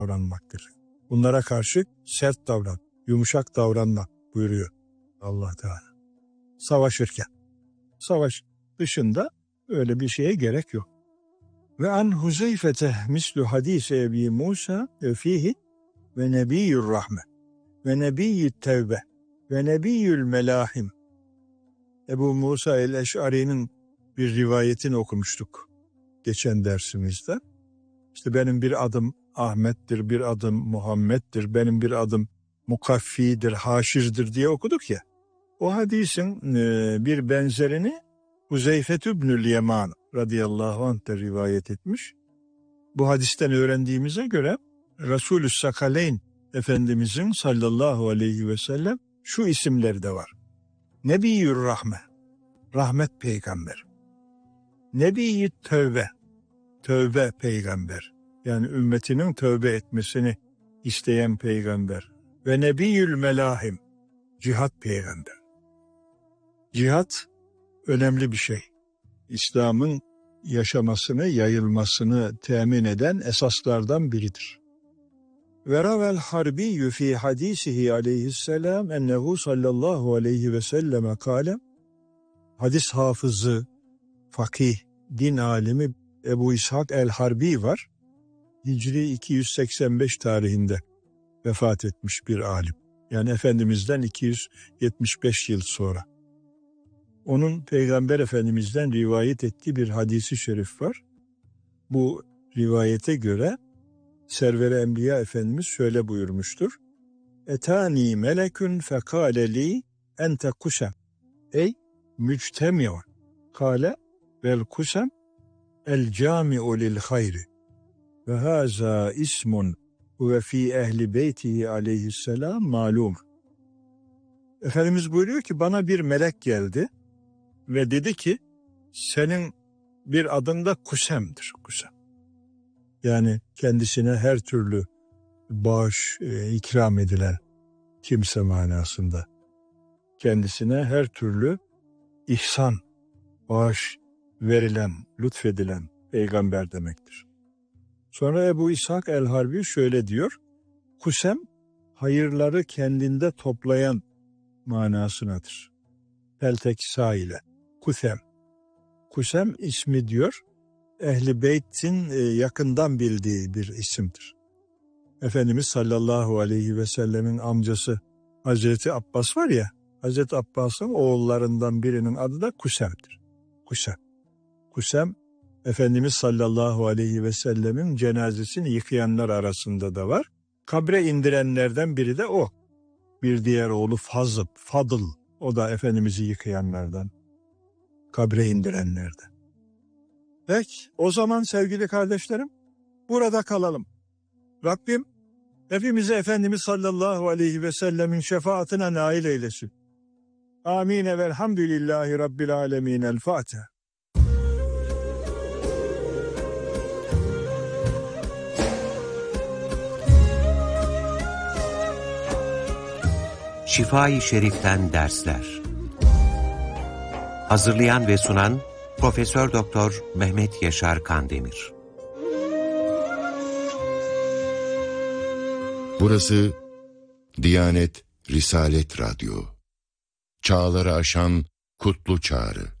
davranmaktır. Bunlara karşı sert davran, yumuşak davranma buyuruyor Allah Teala. Savaşırken. Savaş dışında öyle bir şeye gerek yok. Ve an Huzeyfete mislu hadise Ebi Musa fihi ve nebiyyur rahme ve nebiyyü't tevbe ve nebiyyül melahim. Ebu Musa el-Eş'ari'nin bir rivayetini okumuştuk geçen dersimizde. İşte benim bir adım Ahmet'tir, bir adım Muhammed'dir, benim bir adım Mukaffi'dir, Haşir'dir diye okuduk ya. O hadisin bir benzerini Huzeyfet İbnül Yeman radıyallahu anh de rivayet etmiş. Bu hadisten öğrendiğimize göre Resulü Sakaleyn Efendimizin sallallahu aleyhi ve sellem şu isimleri de var. Nebiyyur Rahme, rahmet peygamber. Nebiyyü't tövbe, tövbe peygamber. Yani ümmetinin tövbe etmesini isteyen peygamber. Ve nebiyyül melahim, cihat peygamber. Cihat önemli bir şey. İslam'ın yaşamasını, yayılmasını temin eden esaslardan biridir. Ve ravel harbiyyü fi hadisihi aleyhisselam ennehu sallallahu aleyhi ve selleme kâle, hadis hafızı, fakih, din alimi Ebu İshak el-Harbi var. Hicri 285 tarihinde vefat etmiş bir alim. Yani Efendimiz'den 275 yıl sonra. Onun Peygamber Efendimiz'den rivayet ettiği bir hadisi şerif var. Bu rivayete göre Server-i Enbiya Efendimiz şöyle buyurmuştur. Etani melekün fekâle li ente kusem. Ey müctemi'un. Kâle vel kusem el cami'u lil hayri. Ve hâzâ ismun ve fî ehli beytihi aleyhisselam malum. Efendimiz buyuruyor ki bana bir melek geldi ve dedi ki senin bir adın da Kusem'dir. Kusem. Yani kendisine her türlü bağış ikram edilen kimse manasında. Kendisine her türlü ihsan, bağış verilen, lütfedilen peygamber demektir. Sonra Ebu İshak el-Harbi şöyle diyor. Kusem, hayırları kendinde toplayan manasınadır. Pelteksa ile. Kusem. Kusem ismi diyor, Ehl-i Beyt'in yakından bildiği bir isimdir. Efendimiz sallallahu aleyhi ve sellemin amcası Hazreti Abbas var ya, Hazreti Abbas'ın oğullarından birinin adı da Kusem'dir. Kusem. Kusem, Efendimiz sallallahu aleyhi ve sellemin cenazesini yıkayanlar arasında da var. Kabre indirenlerden biri de o. Bir diğer oğlu Fadıl, o da Efendimiz'i yıkayanlardan. Kabre indirenlerden. Peki, o zaman sevgili kardeşlerim, burada kalalım. Rabbim, hepimizi Efendimiz sallallahu aleyhi ve sellemin şefaatine nail eylesin. Amin. Velhamdülillahi Rabbil alemin. El Fatiha. Şifa-i Şerif'ten dersler. Hazırlayan ve sunan Profesör Doktor Mehmet Yaşar Kandemir. Burası Diyanet Risalet Radyo. Çağları aşan kutlu çağrı.